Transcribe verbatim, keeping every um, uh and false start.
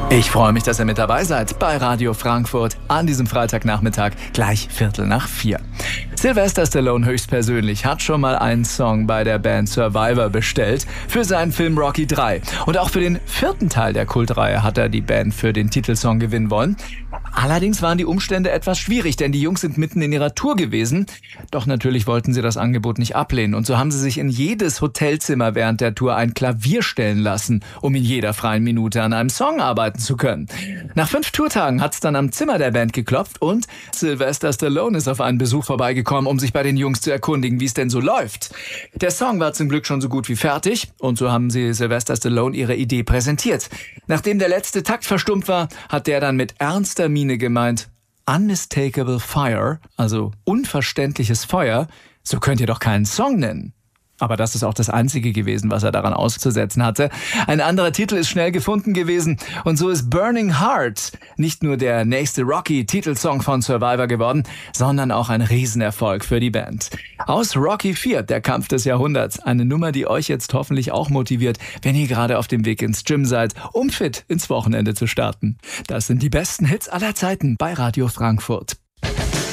Ich freue mich, dass ihr mit dabei seid bei Radio Frankfurt an diesem Freitagnachmittag, gleich Viertel nach vier. Sylvester Stallone höchstpersönlich hat schon mal einen Song bei der Band Survivor bestellt für seinen Film Rocky drei. Und auch für den vierten Teil der Kultreihe hat er die Band für den Titelsong gewinnen wollen. Allerdings waren die Umstände etwas schwierig, denn die Jungs sind mitten in ihrer Tour gewesen. Doch natürlich wollten sie das Angebot nicht ablehnen. Und so haben sie sich in jedes Hotelzimmer während der Tour ein Klavier stellen lassen, um in jeder freien Minute an einem Song arbeiten zu können. Nach fünf Tourtagen hat es dann am Zimmer der Band geklopft und Sylvester Stallone ist auf einen Besuch vorbeigekommen, um sich bei den Jungs zu erkundigen, wie es denn so läuft. Der Song war zum Glück schon so gut wie fertig und so haben sie Sylvester Stallone ihre Idee präsentiert. Nachdem der letzte Takt verstummt war, hat der dann mit ernster Miene gemeint, unmistakable fire, also unverständliches Feuer, so könnt ihr doch keinen Song nennen. Aber das ist auch das Einzige gewesen, was er daran auszusetzen hatte. Ein anderer Titel ist schnell gefunden gewesen und so ist Burning Heart nicht nur der nächste Rocky-Titelsong von Survivor geworden, sondern auch ein Riesenerfolg für die Band. Aus Rocky vier, der Kampf des Jahrhunderts, eine Nummer, die euch jetzt hoffentlich auch motiviert, wenn ihr gerade auf dem Weg ins Gym seid, um fit ins Wochenende zu starten. Das sind die besten Hits aller Zeiten bei Radio Frankfurt.